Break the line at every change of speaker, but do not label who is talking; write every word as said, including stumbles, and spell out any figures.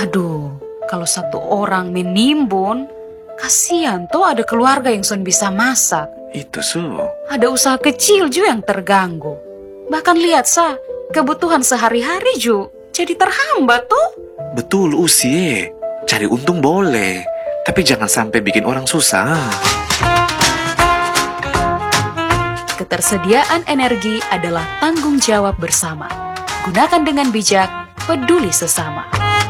Aduh, kalau satu orang menimbun, kasihan tuh ada keluarga yang son bisa masak.
Itu su.
Ada usaha kecil juga yang terganggu. Bahkan lihat sa, kebutuhan sehari-hari juga jadi terhambat tuh.
Betul usi, cari untung boleh, tapi jangan sampai bikin orang susah.
Ketersediaan energi adalah tanggung jawab bersama. Gunakan dengan bijak, peduli sesama.